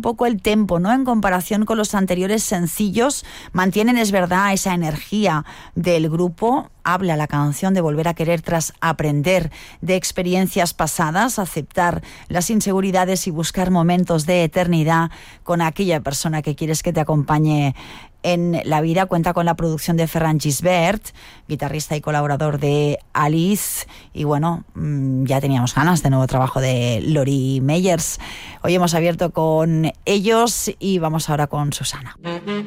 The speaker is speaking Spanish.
poco el tempo, ¿no? En comparación con los anteriores sencillos, mantienen, es verdad, esa energía del grupo. Habla la canción de volver a querer tras aprender de experiencias pasadas, aceptar las inseguridades y buscar momentos de eternidad con aquella persona que quieres que te acompañe en la vida. Cuenta con la producción de Ferran Gisbert, guitarrista y colaborador de Alice. Y bueno, ya teníamos ganas de nuevo trabajo de Lori Meyers. Hoy hemos abierto con ellos y vamos ahora con Susana.